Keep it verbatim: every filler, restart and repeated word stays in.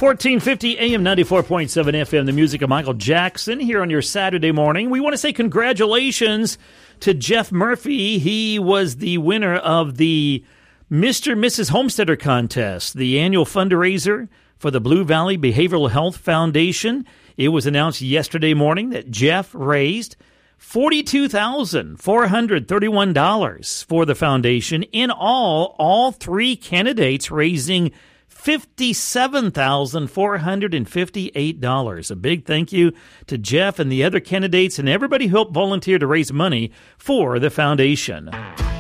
fourteen fifty A M, ninety-four point seven F M, the music of Michael Jackson here on your Saturday morning. We want to say congratulations to Jeff Murphy. He was the winner of the Mister and Missus Homesteader contest, the annual fundraiser for the Blue Valley Behavioral Health Foundation. It was announced yesterday morning that Jeff raised forty-two thousand four hundred thirty-one dollars for the foundation. In all, all three candidates raising fifty-seven thousand four hundred fifty-eight dollars. A big thank you to Jeff and the other candidates and everybody who helped volunteer to raise money for the foundation.